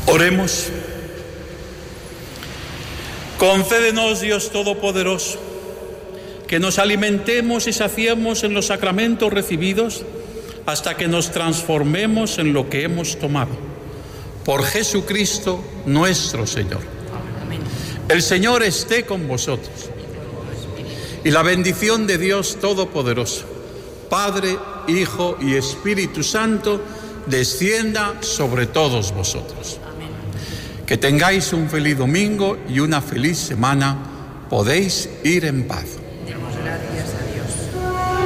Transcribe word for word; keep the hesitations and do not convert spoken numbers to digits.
Oremos. Concédenos, Dios Todopoderoso, que nos alimentemos y saciemos en los sacramentos recibidos hasta que nos transformemos en lo que hemos tomado. Por Jesucristo nuestro Señor. Amén. El Señor esté con vosotros. Y la bendición de Dios Todopoderoso, Padre, Hijo y Espíritu Santo, descienda sobre todos vosotros. Amén. Que tengáis un feliz domingo y una feliz semana. Podéis ir en paz.